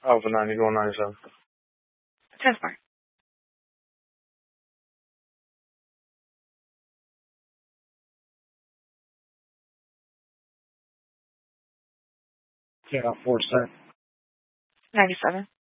Oh, for 90, going 97. 10-4. Yeah, 4 set. 97.